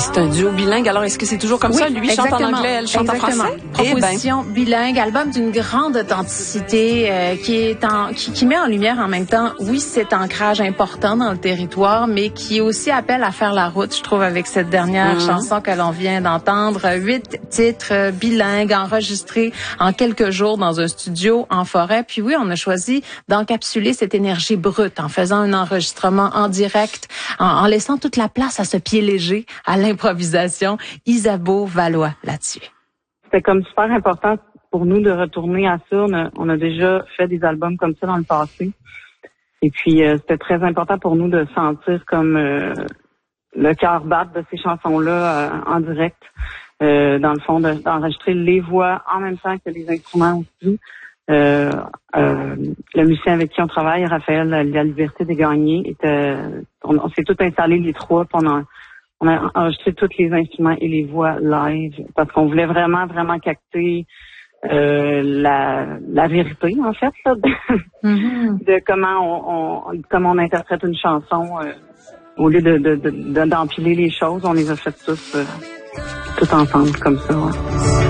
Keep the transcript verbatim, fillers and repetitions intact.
c'est un duo bilingue. Alors, est-ce que c'est toujours comme oui, ça? Lui exactement. chante en anglais, elle chante exactement. en français? Proposition eh ben. bilingue, album d'une grande authenticité euh, qui est en qui, qui met en lumière en même temps, oui, cet ancrage important dans le territoire, mais qui aussi appelle à faire la route, je trouve, avec cette dernière mm-hmm. chanson que l'on vient d'entendre. Huit titres bilingues enregistrés en quelques jours dans un studio en forêt. Puis oui, on a choisi d'encapsuler cette énergie brute en faisant un enregistrement en direct, en, en laissant toute la place à ce pied léger, à l'improvisation. Isabeau Valois là-dessus. C'était comme super important pour nous de retourner à ça. On a, on a déjà fait des albums comme ça dans le passé. Et puis, euh, c'était très important pour nous de sentir comme euh, le cœur battre de ces chansons-là euh, en direct. Euh, dans le fond, de, d'enregistrer les voix en même temps que les instruments aussi. Euh, euh, le musicien avec qui on travaille, Raphaël La, La Liberté des Gagnés, était, on, on s'est tous installés les trois pendant on a enregistré tous les instruments et les voix live parce qu'on voulait vraiment, vraiment capter euh, la, la vérité, en fait, là, de, mm-hmm. de comment on, on comment on interprète une chanson. Euh, au lieu de, de, de, de d'empiler les choses, on les a faites tous, euh, tous ensemble comme ça. Ouais.